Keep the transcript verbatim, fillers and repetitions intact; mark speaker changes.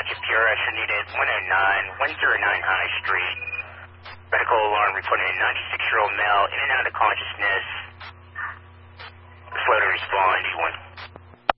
Speaker 1: Shapiro, so needed one oh nine, one oh nine High Street. Medical alarm reporting a ninety-six-year-old male in and out of consciousness.